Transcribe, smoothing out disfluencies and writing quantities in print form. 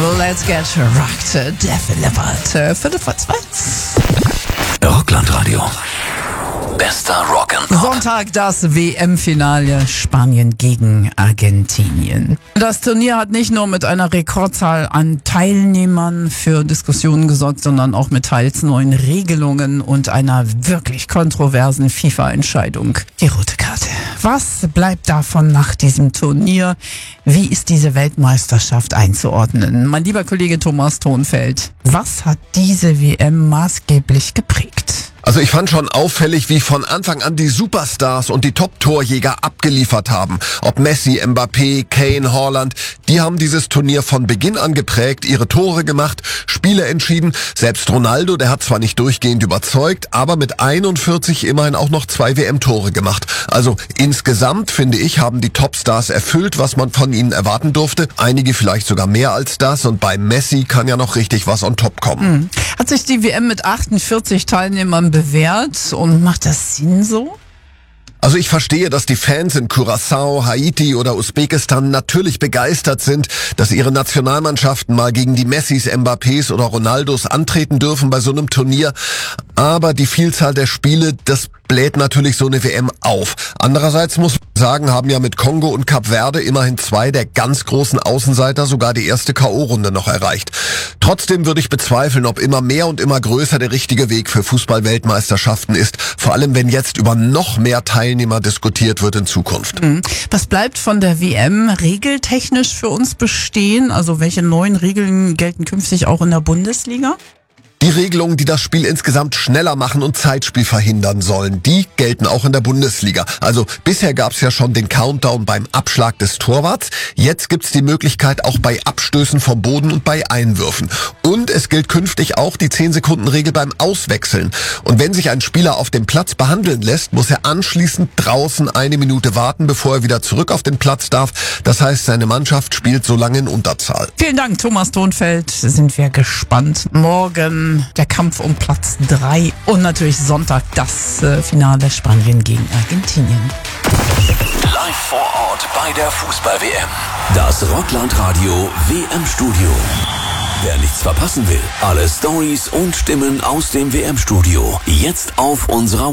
Let's get rocked, delivered. Viertel vor 2. Rockland-Radio. Bester Rock'n'Pop. Sonntag das WM-Finale Spanien gegen Argentinien. Das Turnier hat nicht nur mit einer Rekordzahl an Teilnehmern für Diskussionen gesorgt, sondern auch mit teils neuen Regelungen und einer wirklich kontroversen FIFA-Entscheidung. Die rote Karte. Was bleibt davon nach diesem Turnier? Wie ist diese Weltmeisterschaft einzuordnen? Mein lieber Kollege Thomas Thonfeld, was hat diese WM maßgeblich geprägt? Also ich fand schon auffällig, wie von Anfang an die Superstars und die Top-Torjäger abgeliefert haben. Ob Messi, Mbappé, Kane, Haaland, die haben dieses Turnier von Beginn an geprägt, ihre Tore gemacht, Spiele entschieden. Selbst Ronaldo, der hat zwar nicht durchgehend überzeugt, aber mit 41 immerhin auch noch 2 WM-Tore gemacht. Also insgesamt, finde ich, haben die Topstars erfüllt, was man von ihnen erwarten durfte. Einige vielleicht sogar mehr als das, und bei Messi kann ja noch richtig was on top kommen. Hat sich die WM mit 48 Teilnehmern bewährt und macht das Sinn so? Also ich verstehe, dass die Fans in Curaçao, Haiti oder Usbekistan natürlich begeistert sind, dass ihre Nationalmannschaften mal gegen die Messis, Mbappés oder Ronaldos antreten dürfen bei so einem Turnier. Aber die Vielzahl der Spiele, das bläht natürlich so eine WM auf. Andererseits muss man sagen, haben ja mit Kongo und Kap Verde immerhin 2 der ganz großen Außenseiter sogar die erste K.O.-Runde noch erreicht. Trotzdem würde ich bezweifeln, ob immer mehr und immer größer der richtige Weg für Fußball-Weltmeisterschaften ist. Vor allem, wenn jetzt über noch mehr Teilnehmer diskutiert wird in Zukunft. Was bleibt von der WM regeltechnisch für uns bestehen? Also welche neuen Regeln gelten künftig auch in der Bundesliga? Die Regelungen, die das Spiel insgesamt schneller machen und Zeitspiel verhindern sollen, die gelten auch in der Bundesliga. Also bisher gab es ja schon den Countdown beim Abschlag des Torwarts. Jetzt gibt's die Möglichkeit auch bei Abstößen vom Boden und bei Einwürfen. Und es gilt künftig auch die 10-Sekunden-Regel beim Auswechseln. Und wenn sich ein Spieler auf dem Platz behandeln lässt, muss er anschließend draußen 1 Minute warten, bevor er wieder zurück auf den Platz darf. Das heißt, seine Mannschaft spielt so lange in Unterzahl. Vielen Dank, Thomas Thonfeld. Sind wir gespannt. Morgen der Kampf um Platz 3 und natürlich Sonntag das Finale Spanien gegen Argentinien. Live vor Ort bei der Fußball-WM. Das Rockland-Radio WM-Studio. Wer nichts verpassen will, alle Stories und Stimmen aus dem WM-Studio jetzt auf unserer